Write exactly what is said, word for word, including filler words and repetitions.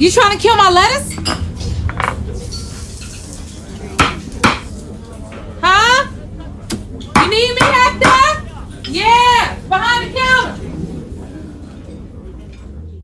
You trying to kill my lettuce? Huh? You need me back there?